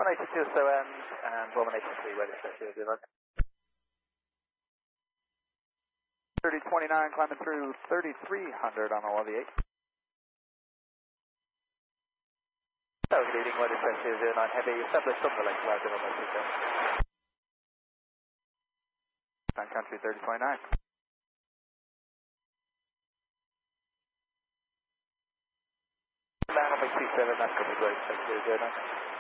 182 so end and 183 ready to set you. 3029 climbing through 3300 on Alleviate. Leading weather set 009 heavy, established on the lake, larger on the system. Sun country 3029. Land on the 27, that's going to be great, set 009.